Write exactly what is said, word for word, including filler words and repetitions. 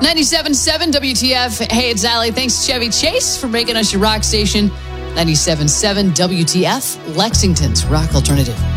ninety-seven point seven W T F. Hey, it's Allie. Thanks, Chevy Chase, for making us your rock station. ninety-seven point seven W T F, Lexington's rock alternative.